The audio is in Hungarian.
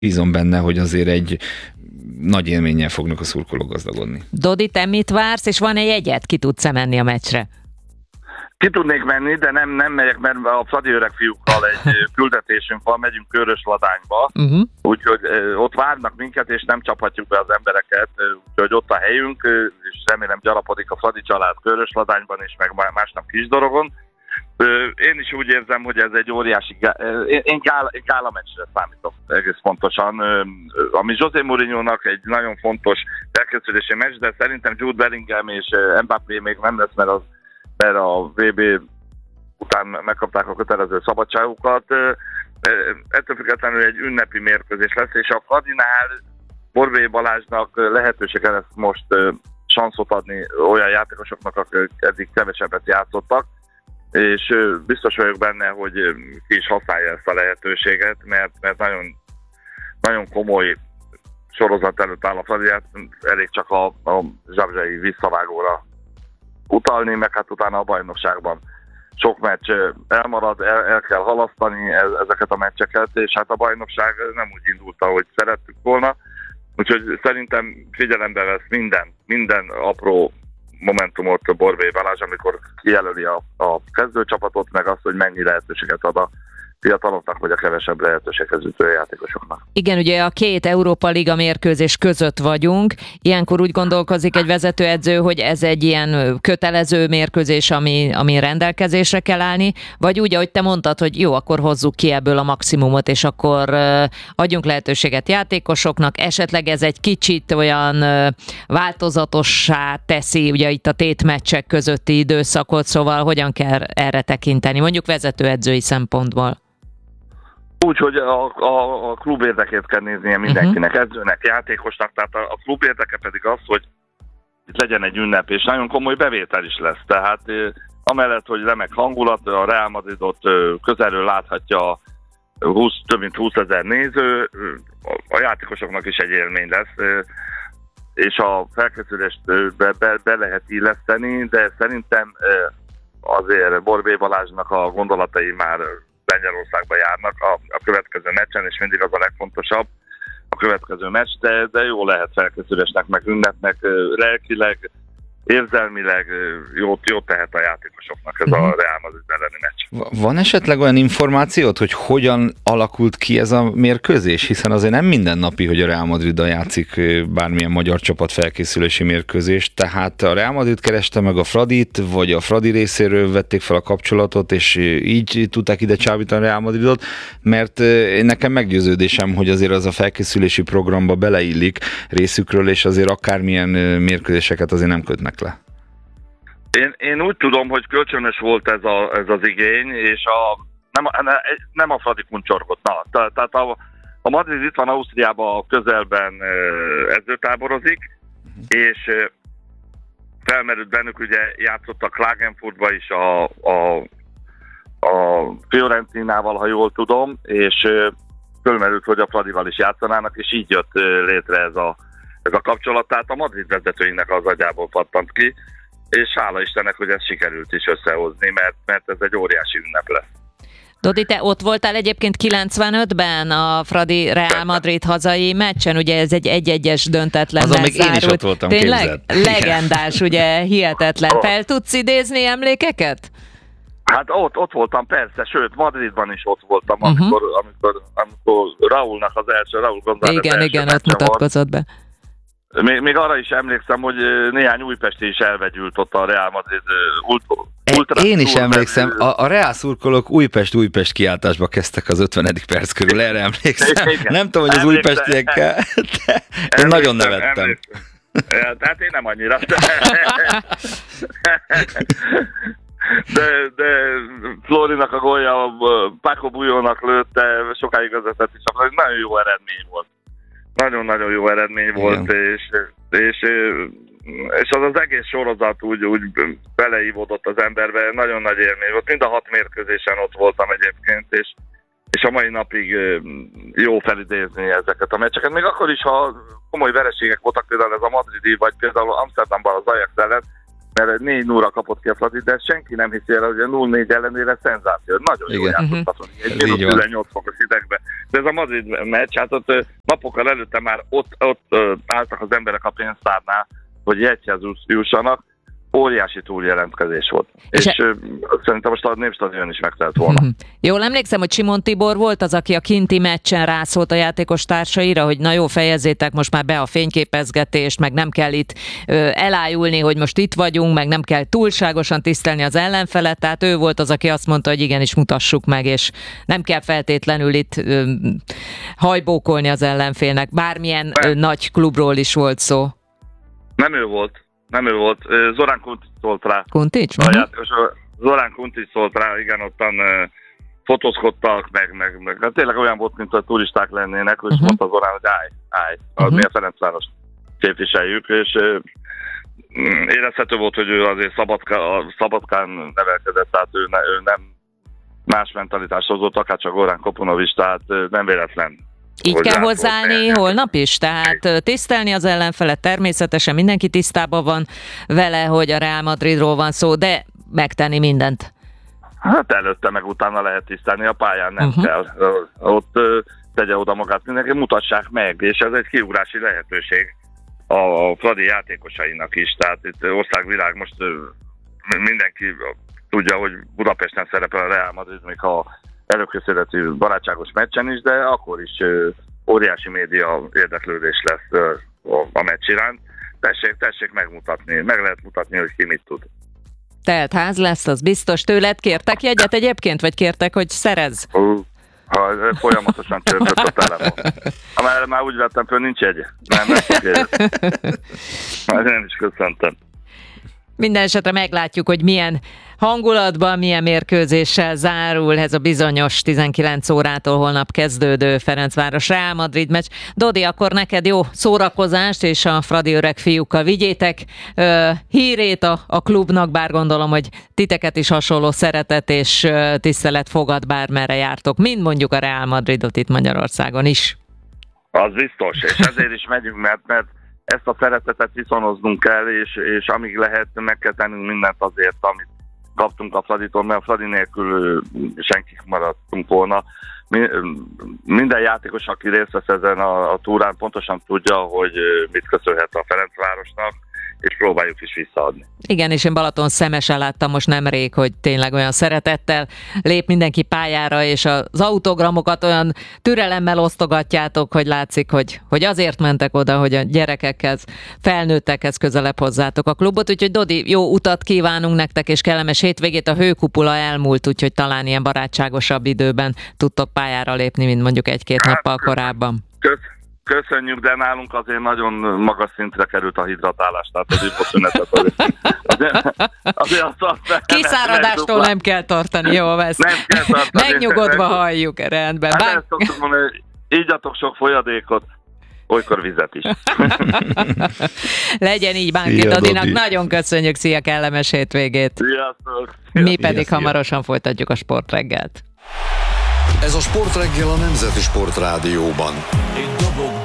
Bízom benne, hogy azért egy nagy élménnyel fognak a szurkolók gazdagodni. Dodi, te mit vársz, és van-e jegyed? Ki tudsz menni a meccsre? Ki tudnék menni, de nem megyek, mert a Fradi öreg fiúkkal egy küldetésünk van, megyünk Körösladányba, úgyhogy ott várnak minket, és nem csaphatjuk be az embereket, úgyhogy ott a helyünk, és remélem gyarapodik a Fradi család Körösladányban, és meg másnap Kisdorogon. Én is úgy érzem, hogy ez egy óriási én gála meccsre számítok egész pontosan, ami José Mourinho-nak egy nagyon fontos elkészülési meccs, de szerintem Jude Bellingham és Mbappé még nem lesz, mert a VB után megkapták a kötelező szabadságukat. Ettől függetlenül egy ünnepi mérkőzés lesz, és a Fradinál Borbély Balázsnak lehetősége lesz most sanszot adni olyan játékosoknak, akik eddig kevesebbet játszottak, és biztos vagyok benne, hogy ki is használja ezt a lehetőséget, mert nagyon, nagyon komoly sorozat előtt áll a Fradiát, elég csak a zsabzsai visszavágóra utalni, meg hát utána a bajnokságban sok meccs elmarad, el kell halasztani ezeket a meccseket, és hát a bajnokság nem úgy indult, ahogy szerettük volna, úgyhogy szerintem figyelembe vesz minden apró momentumot Borbély Balázs, amikor kijelöli a kezdőcsapatot, meg azt, hogy mennyi lehetőséget ad a fiataloknak, vagy a kevesebb lehetőséghez ütő játékosoknak. Igen, ugye a két Európa Liga mérkőzés között vagyunk. Ilyenkor úgy gondolkozik egy vezetőedző, hogy ez egy ilyen kötelező mérkőzés, ami rendelkezésre kell állni, vagy úgy, ahogy te mondtad, hogy jó, akkor hozzuk ki ebből a maximumot, és akkor adjunk lehetőséget játékosoknak, esetleg ez egy kicsit olyan változatossá teszi, ugye itt a tétmeccsek közötti időszakot, szóval hogyan kell erre tekinteni, mondjuk vezetőedzői szempontból? Úgy, hogy a klub érdekét kell néznie mindenkinek, edzőnek, játékosnak, tehát a klub érdeke pedig az, hogy itt legyen egy ünnep, és nagyon komoly bevétel is lesz. Tehát amellett, hogy remek hangulat, a Real Madridot közelről láthatja több mint 20 000 néző, a játékosoknak is egy élmény lesz, és a felkészülést be lehet illeszteni, de szerintem azért Borbély Balázsnak a gondolatai már Lengyelországba járnak a következő meccsen, és mindig az a legfontosabb a következő meccs, de jó lehet felkészülésnek, meg ünnepnek, lelkileg, érzelmileg jót tehet a játékosoknak ez a Real Madrid elleni meccs. Van esetleg olyan információt, hogy hogyan alakult ki ez a mérkőzés? Hiszen azért nem mindennapi, hogy a Real Madriddal játszik bármilyen magyar csapat felkészülési mérkőzést, tehát a Real Madrid kereste meg a Fradit, vagy a Fradi részéről vették fel a kapcsolatot, és így tudták ide csábítani a Real Madridot, mert nekem meggyőződésem, hogy azért az a felkészülési programba beleillik részükről, és azért akármilyen mérkőzéseket azért nem kötnek le. Én úgy tudom, hogy kölcsönös volt ez az igény, és nem a Fradi kuncsorgott. Tehát a Madrid itt van Ausztriában a közelben edzőtáborozik, és felmerült bennük, ugye játszottak Klagenfurtba is a Fiorentinával, ha jól tudom, és felmerült, hogy a Fradival is játszanának, és így jött létre ez a kapcsolat, tehát a Madrid vezetőinek az agyából pattant ki, és hála Istennek, hogy ezt sikerült is összehozni, mert ez egy óriási ünnep lesz. Dodi, te ott voltál egyébként 95-ben a Fradi Real Madrid hazai meccsen, ugye ez egy 1-1-es döntetlen azon még én is ott voltam, tényleg legendás, ugye, hihetetlen. Fel tudsz idézni emlékeket? Hát ott voltam, persze, sőt, Madridban is ott voltam, amikor Raúlnak az első, Raúl González igen, ott mutatkozott be. Még arra is emlékszem, hogy néhány újpesti is elvegyült ott a Real Madrid ultra. Én is emlékszem, a Real szurkolók Újpest kiáltásba kezdtek az 50. perc körül, erre emlékszem. Igen. Nem tudom, hogy az újpestiekkel, de én nagyon nevettem. Tehát én nem annyira. De Florinak a gólja, Paco Bujónak lőtte, sokáig vezetett is, nagyon jó eredmény volt. Nagyon-nagyon jó eredmény volt, és az egész sorozat úgy beleívódott az emberbe, nagyon nagy élmény volt. Mind a 6 mérkőzésen ott voltam egyébként, és a mai napig jó felidézni ezeket a meccseket. Még akkor is, ha komoly vereségek voltak, például ez a madridi, vagy például Amsterdamban az Ajax ellen, mert 4-0-ra kapott ki a Fradi, de senki nem hiszi el, hogy a 0-4 ellenére szenzáció. Nagyon jó játszottak, egy 18 fokos hidegben. De ez a Madrid meccs, hát ott napokkal előtte már ott álltak az emberek a pénztárnál, hogy jegyhez jussanak. Óriási túljelentkezés volt. És szerintem most a Népstadion is megtelt volna. Jól emlékszem, hogy Simon Tibor volt az, aki a kinti meccsen rászólt a játékos társaira, hogy na jó, fejezzétek most már be a fényképezgetést, meg nem kell itt elájulni, hogy most itt vagyunk, meg nem kell túlságosan tisztelni az ellenfelet, tehát ő volt az, aki azt mondta, hogy igenis mutassuk meg, és nem kell feltétlenül itt hajbókolni az ellenfélnek. Bármilyen nagy klubról is volt szó. Nem ő volt. Zorán Kuntics szólt rá. Kuntics? Zorán Kuntics szólt rá, igen, ottan fotózkodtak, meg. Hát tényleg olyan volt, mint a turisták lennének, és mondta Zorán, hogy állj. Mi a Ferencváros képviseljük, és érezhető volt, hogy ő azért Szabadkán nevelkedett, tehát ő nem más mentalitást hozott, akárcsak Goran Kopunovics, tehát nem véletlen. Így kell hozzáállni holnap is? Tehát tisztelni az ellenfelet, természetesen mindenki tisztában van vele, hogy a Real Madridról van szó, de megtenni mindent. Hát előtte meg utána lehet tisztelni, a pályán nem kell. Ott tegye oda magát mindenki, mutassák meg, és ez egy kiugrási lehetőség a Fradi játékosainak is. Tehát itt országvilág most mindenki tudja, hogy Budapesten szerepel a Real Madrid, még ha előkészületű barátságos meccsen is, de akkor is óriási média érdeklődés lesz a meccs iránt. Tessék megmutatni, meg lehet mutatni, hogy ki mit tud. Telt ház lesz, az biztos. Tőled kértek jegyet egyébként, vagy kértek, hogy szerez? Folyamatosan csörgött a telefon. Már úgy vettem föl, nincs jegy. Nem fog jegyet. Nem is köszöntem. Minden esetre meglátjuk, hogy milyen hangulatban, milyen mérkőzéssel zárul ez a bizonyos 19 órától holnap kezdődő Ferencváros Real Madrid meccs. Dodi, akkor neked jó szórakozást, és a Fradi öreg fiúkkal vigyétek hírét a klubnak, bár gondolom, hogy titeket is hasonló szeretet és tisztelet fogad, bármerre jártok, mint mondjuk a Real Madridot itt Magyarországon is. Az biztos, és ezért is megyünk, mert ezt a szeretetet viszonoznunk kell, és amíg lehet, meg kell tennünk mindent azért, amit kaptunk a Fraditól, mert a Fradi nélkül senki maradtunk volna. Minden játékos, aki részt vesz ezen a túrán, pontosan tudja, hogy mit köszönhet a Ferencvárosnak, és próbáljuk is visszaadni. Igen, és én Balaton Szemesen láttam most nemrég, hogy tényleg olyan szeretettel lép mindenki pályára, és az autogramokat olyan türelemmel osztogatjátok, hogy látszik, hogy azért mentek oda, hogy a gyerekekhez, felnőttekhez közelebb hozzátok a klubot. Úgyhogy Dodi, jó utat kívánunk nektek, és kellemes hétvégét. A hőkupula elmúlt, úgyhogy talán ilyen barátságosabb időben tudtok pályára lépni, mint mondjuk 1-2 nappal korábban. Köszönjük, de nálunk azért nagyon magas szintre került a hidratálás, tehát az iposzünetet azért kiszáradástól nem kell tartani, jó, ezt nem kell tartani. Megnyugodva halljuk, rendben. Hát ezt szoktuk mondani, hogy ígyatok sok folyadékot, olykor vizet is. Legyen így, Bánki Dodinak. Nagyon köszönjük, szia, kellemes hétvégét. Sziasztok. Mi pedig hamarosan folytatjuk a Sportreggelt. Ez a Sportreggel a Nemzeti Sportrádióban.